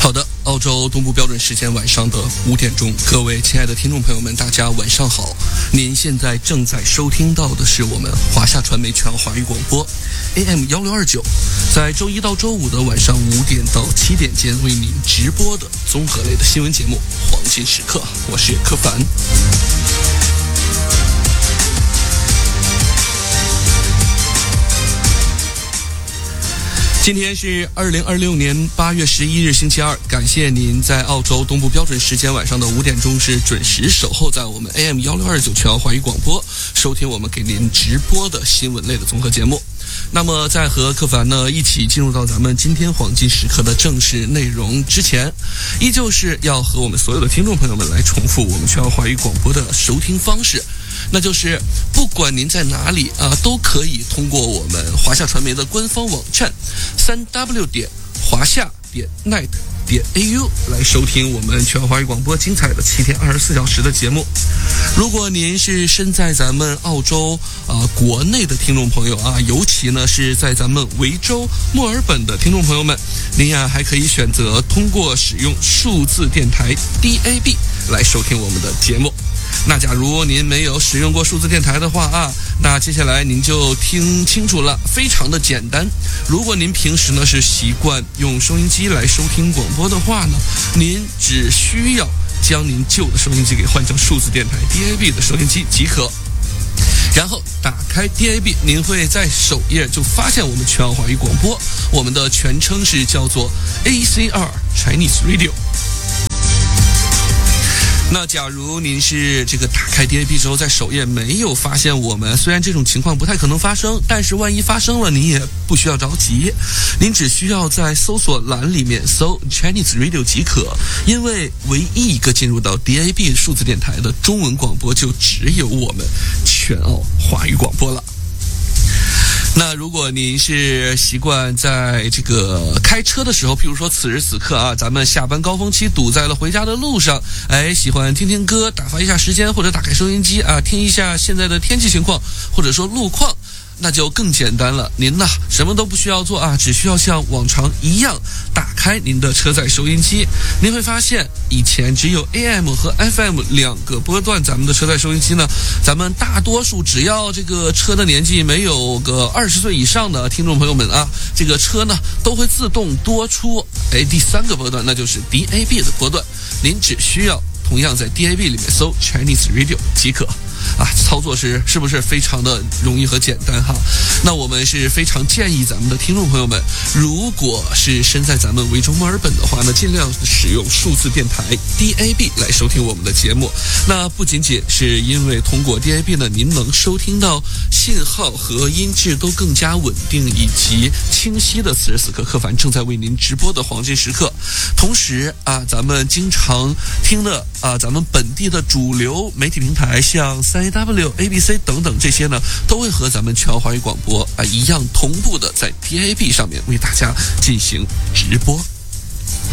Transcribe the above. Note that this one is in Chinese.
好的，澳洲东部标准时间晚上的5点钟，各位亲爱的听众朋友们，大家晚上好。您现在正在收听到的是我们华夏传媒全华语广播 AM1629，在周一到周五的晚上5点到7点间为您直播的综合类的新闻节目黄金时刻，我是柯凡。今天是2026年8月11日星期二，感谢您在澳洲东部标准时间晚上的5点钟是准时守候在我们 AM1629 全华语广播，收听我们给您直播的新闻类的综合节目。那么在和柯凡呢一起进入到咱们今天黄金时刻的正式内容之前，依旧是要和我们所有的听众朋友们来重复我们全华语广播的收听方式，那就是不管您在哪里都可以通过我们华夏传媒的官方网站 3w 华夏net .au 来收听我们全华语广播精彩的7天24小时的节目。如果您是身在咱们澳洲国内的听众朋友尤其呢是在咱们维州墨尔本的听众朋友们，您还可以选择通过使用数字电台 DAB 来收听我们的节目。那假如您没有使用过数字电台的话那接下来您就听清楚了，非常的简单。如果您平时呢是习惯用收音机来收听广播的话呢，您只需要将您旧的收音机给换成数字电台 DAB 的收音机即可。然后打开 DAB， 您会在首页就发现我们全华语广播，我们的全称是叫做 ACR Chinese Radio。那假如您是这个打开 DAB 之后在首页没有发现我们，虽然这种情况不太可能发生，但是万一发生了您也不需要着急，您只需要在搜索栏里面搜 Chinese Radio 即可，因为唯一一个进入到 DAB 数字电台的中文广播就只有我们全澳华语广播了。那如果您是习惯在这个开车的时候，譬如说此时此刻咱们下班高峰期堵在了回家的路上，喜欢听听歌打发一下时间，或者打开收音机听一下现在的天气情况或者说路况，那就更简单了。您呢什么都不需要做只需要像往常一样打开您的车载收音机，您会发现以前只有 AM 和 FM 2个波段，咱们的车载收音机呢，咱们大多数只要这个车的年纪没有个20岁以上的听众朋友们这个车呢都会自动多出第3个波段，那就是 DAB 的波段。您只需要同样在 DAB 里面搜 Chinese Radio 即可。操作是不是非常的容易和简单那我们是非常建议咱们的听众朋友们，如果是身在咱们维州墨尔本的话呢，尽量使用数字电台 DAB 来收听我们的节目。那不仅仅是因为通过 DAB 呢，您能收听到信号和音质都更加稳定以及清晰的此时此刻柯凡正在为您直播的黄金时刻。同时咱们经常听的咱们本地的主流媒体平台，像3AW、ABC 等等这些呢，都会和咱们全华语广播一样同步的在 DAB 上面为大家进行直播。